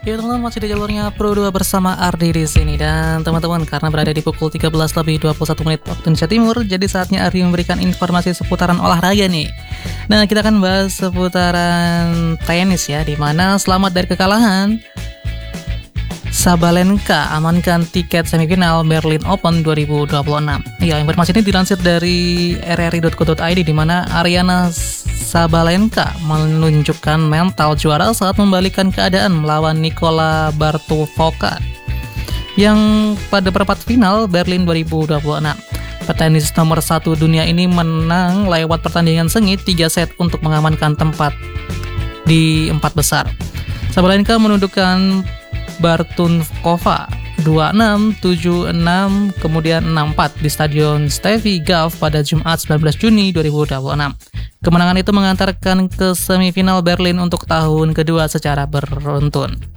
Ya teman-teman, masih di jalurnya Pro 2 bersama Ardi di sini. Dan teman-teman, karena berada di pukul 13:21 waktu Indonesia Timur, jadi saatnya Ardi memberikan informasi seputaran olahraga nih. Nah, kita akan bahas seputaran tenis ya, dimana selamat dari kekalahan, Sabalenka amankan tiket semifinal Berlin Open 2026. Ya, informasi ini dilansir dari rri.co.id, di mana Aryna Sabalenka menunjukkan mental juara saat membalikan keadaan melawan Nikola Bartufoka yang pada perempat final Berlin 2026. Petenis nomor 1 dunia ini menang lewat pertandingan sengit 3 set untuk mengamankan tempat di 4 besar. Sabalenka menundukkan Bartunkova 2-6, 7-6, kemudian 6-4 di Stadion Steffi Graf pada Jumat 19 Juni 2026. Kemenangan itu mengantarkan ke semifinal Berlin untuk tahun kedua secara beruntun.